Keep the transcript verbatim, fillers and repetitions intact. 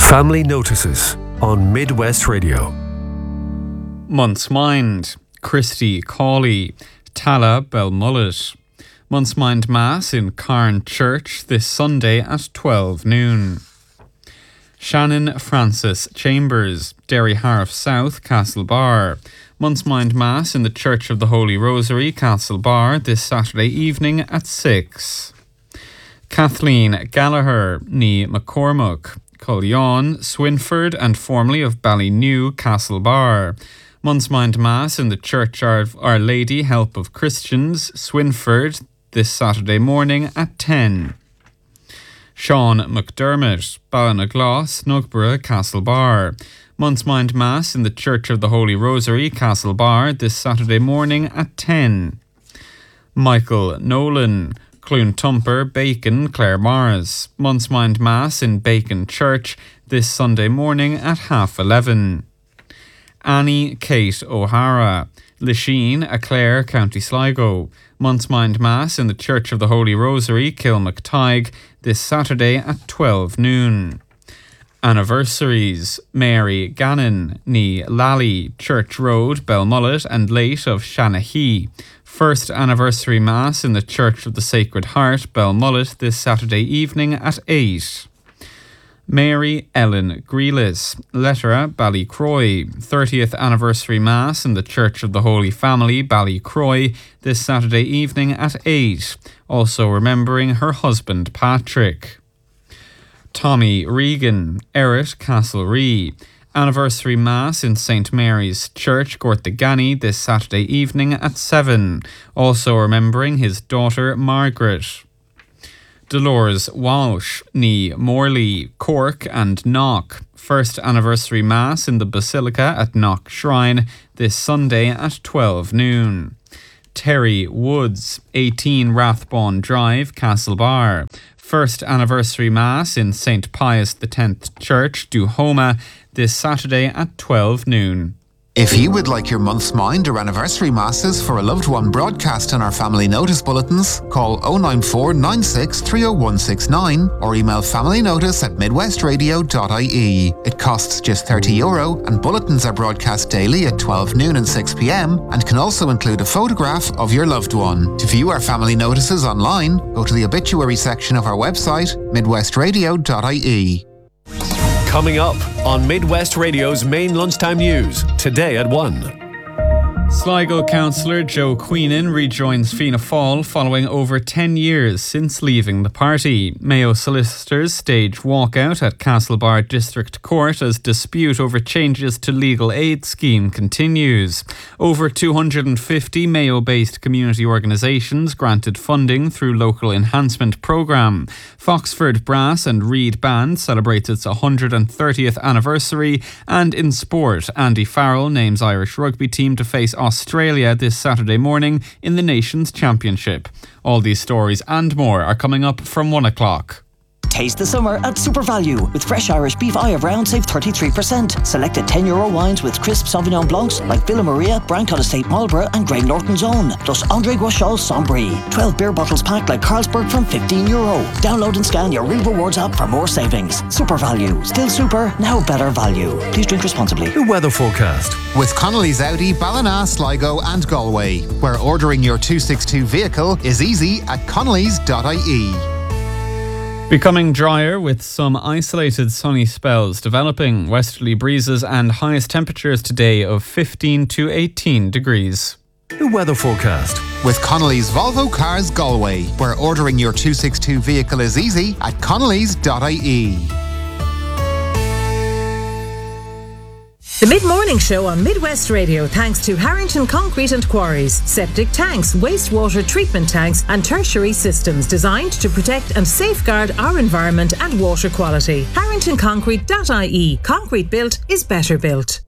Family Notices on Midwest Radio. Month's Mind, Christy Cawley, Tala Belmullet. Month's Mind Mass in Carn Church this Sunday at twelve noon. Shannon Francis Chambers, Derry Harf South, Castlebar. Month's Mind Mass in the Church of the Holy Rosary, Castlebar, this Saturday evening at six. Kathleen Gallagher, ní McCormack, Cullion, Swinford and formerly of Ballynew, Castlebar. Month's Mind Mass in the Church of Our Lady Help of Christians, Swinford, this Saturday morning at ten. Sean McDermott, Ballynagloss, Nugborough, Castlebar. Month's Mind Mass in the Church of the Holy Rosary, Castlebar, this Saturday morning at ten. Michael Nolan, Cloontumper, Bacon, Claremars. Month's Mind Mass in Bacon Church this Sunday morning at half eleven. Annie Kate O'Hara, Lisheen, Aclair, County Sligo. Month's Mind Mass in the Church of the Holy Rosary, Kilmactygue, this Saturday at twelve noon. Anniversaries: Mary Gannon, ní Lally, Church Road, Belmullet and Late of Shanahee. First anniversary Mass in the Church of the Sacred Heart, Belmullet, this Saturday evening at eight. Mary Ellen Grealis, Lettera, Ballycroy. thirtieth anniversary Mass in the Church of the Holy Family, Ballycroy, this Saturday evening at eight. Also remembering her husband Patrick. Tommy Regan, Errett, Castleree. Anniversary Mass in Saint Mary's Church, Gortagany, this Saturday evening at seven. Also remembering his daughter Margaret. Dolores Walsh, ní Morley, Cork and Knock. First anniversary Mass in the Basilica at Knock Shrine this Sunday at twelve noon. Terry Woods, eighteen Rathbone Drive, Castlebar. First anniversary Mass in Saint Pius X Church, Duhoma, this Saturday at twelve noon. If you would like your month's mind or anniversary masses for a loved one broadcast in our family notice bulletins, call oh nine four nine six three oh one six nine or email familynotice at midwestradio dot I E. It costs just thirty euro and bulletins are broadcast daily at twelve noon and six p.m. and can also include a photograph of your loved one. To view our family notices online, go to the obituary section of our website, midwestradio dot I E. Coming up on Midwest Radio's main lunchtime news, today at one. Sligo councillor Joe Queenan rejoins Fianna Fáil following over ten years since leaving the party. Mayo solicitors stage walkout at Castlebar District Court as dispute over changes to legal aid scheme continues. Over two hundred fifty Mayo-based community organisations granted funding through local enhancement programme. Foxford Brass and Reed Band celebrates its one hundred thirtieth anniversary, and in sport, Andy Farrell names Irish rugby team to face Australia this Saturday morning in the Nations Championship. All these stories and more are coming up from one o'clock. Taste the summer at Super Value with fresh Irish beef eye of round save thirty-three percent. Selected ten euro wines with crisp Sauvignon Blancs like Villa Maria, Brancott Estate Marlborough and Grey Norton's Own. Plus André Guachal Sombry. twelve beer bottles packed like Carlsberg from fifteen euro. Download and scan your Real Rewards app for more savings. Super Value. Still super, now better value. Please drink responsibly. The weather forecast. With Connolly's Audi, Ballina, Sligo and Galway, where ordering your two sixty-two vehicle is easy at connellys dot I E. Becoming drier with some isolated sunny spells developing. Westerly breezes and highest temperatures today of fifteen to eighteen degrees. The weather forecast. With Connolly's Volvo Cars Galway, where ordering your two sixty-two vehicle is easy at connellys dot I E. The Mid-Morning Show on Midwest Radio thanks to Harrington Concrete and Quarries. Septic tanks, wastewater treatment tanks and tertiary systems designed to protect and safeguard our environment and water quality. harrington concrete dot I E. Concrete built is better built.